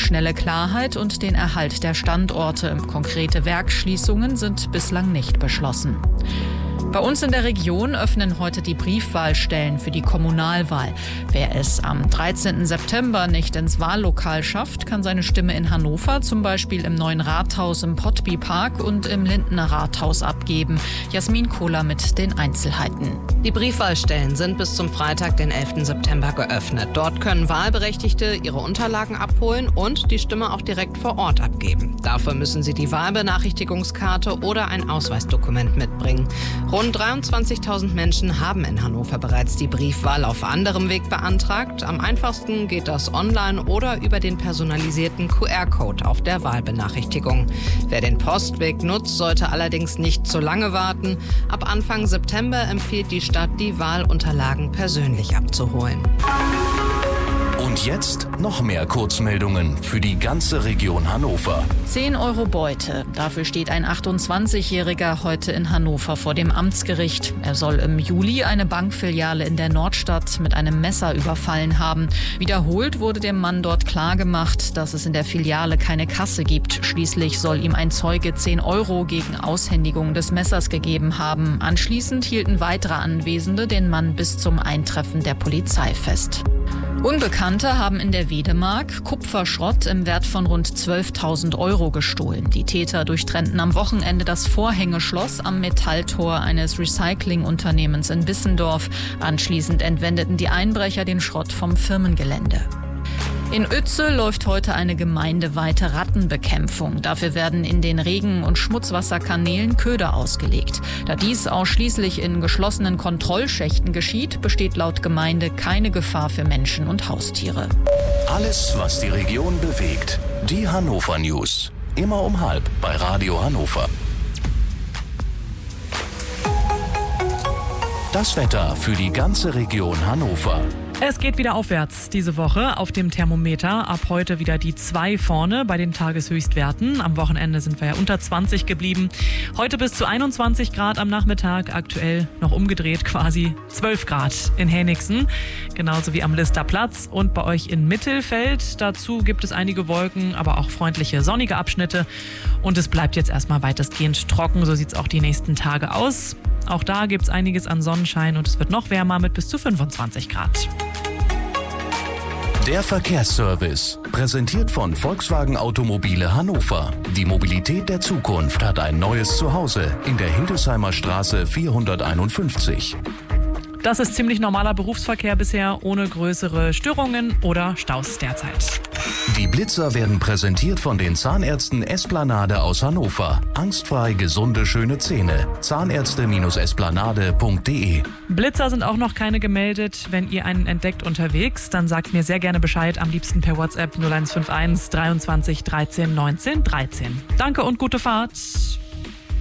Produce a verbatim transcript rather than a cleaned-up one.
schnelle Klarheit und den Erhalt der Standorte. Konkrete Werksschließungen sind bislang nicht beschlossen. Bei uns in der Region öffnen heute die Briefwahlstellen für die Kommunalwahl. Wer es am dreizehnten September nicht ins Wahllokal schafft, kann seine Stimme in Hannover zum Beispiel im Neuen Rathaus im Potby Park und im Lindener Rathaus abgeben. Jasmin Kohler mit den Einzelheiten. Die Briefwahlstellen sind bis zum Freitag, den elften September, geöffnet. Dort können Wahlberechtigte ihre Unterlagen abholen und die Stimme auch direkt vor Ort abgeben. Dafür müssen sie die Wahlbenachrichtigungskarte oder ein Ausweisdokument mitbringen. Rund dreiundzwanzigtausend Menschen haben in Hannover bereits die Briefwahl auf anderem Weg beantragt. Am einfachsten geht das online oder über den personalisierten Q R-Code auf der Wahlbenachrichtigung. Wer den Postweg nutzt, sollte allerdings nicht zu lange warten. Ab Anfang September empfiehlt die Stadt, die Wahlunterlagen persönlich abzuholen. Und jetzt noch mehr Kurzmeldungen für die ganze Region Hannover. zehn Euro Beute. Dafür steht ein achtundzwanzigjähriger heute in Hannover vor dem Amtsgericht. Er soll im Juli eine Bankfiliale in der Nordstadt mit einem Messer überfallen haben. Wiederholt wurde dem Mann dort klargemacht, dass es in der Filiale keine Kasse gibt. Schließlich soll ihm ein Zeuge zehn Euro gegen Aushändigung des Messers gegeben haben. Anschließend hielten weitere Anwesende den Mann bis zum Eintreffen der Polizei fest. Unbekannte haben in der Wedemark Kupferschrott im Wert von rund zwölftausend Euro gestohlen. Die Täter durchtrennten am Wochenende das Vorhängeschloss am Metalltor eines Recyclingunternehmens in Bissendorf. Anschließend entwendeten die Einbrecher den Schrott vom Firmengelände. In Uetze läuft heute eine gemeindeweite Rattenbekämpfung. Dafür werden in den Regen- und Schmutzwasserkanälen Köder ausgelegt. Da dies ausschließlich in geschlossenen Kontrollschächten geschieht, besteht laut Gemeinde keine Gefahr für Menschen und Haustiere. Alles, was die Region bewegt. Die Hannover News. Immer um halb bei Radio Hannover. Das Wetter für die ganze Region Hannover. Es geht wieder aufwärts diese Woche auf dem Thermometer. Ab heute wieder die zwei vorne bei den Tageshöchstwerten. Am Wochenende sind wir ja unter zwanzig geblieben. Heute bis zu einundzwanzig Grad am Nachmittag. Aktuell noch umgedreht quasi zwölf Grad in Henigsen. Genauso wie am Listerplatz und bei euch in Mittelfeld. Dazu gibt es einige Wolken, aber auch freundliche sonnige Abschnitte. Und es bleibt jetzt erstmal weitestgehend trocken. So sieht es auch die nächsten Tage aus. Auch da gibt es einiges an Sonnenschein und es wird noch wärmer mit bis zu fünfundzwanzig Grad. Der Verkehrsservice, präsentiert von Volkswagen Automobile Hannover. Die Mobilität der Zukunft hat ein neues Zuhause in der Hildesheimer Straße vierhunderteinundfünfzig. Das ist ziemlich normaler Berufsverkehr bisher, ohne größere Störungen oder Staus derzeit. Die Blitzer werden präsentiert von den Zahnärzten Esplanade aus Hannover. Angstfrei gesunde, schöne Zähne. Zahnärzte Esplanade punkt de. Blitzer sind auch noch keine gemeldet. Wenn ihr einen entdeckt unterwegs, dann sagt mir sehr gerne Bescheid. Am liebsten per WhatsApp null eins fünf eins dreiundzwanzig dreizehn neunzehn dreizehn. Danke und gute Fahrt.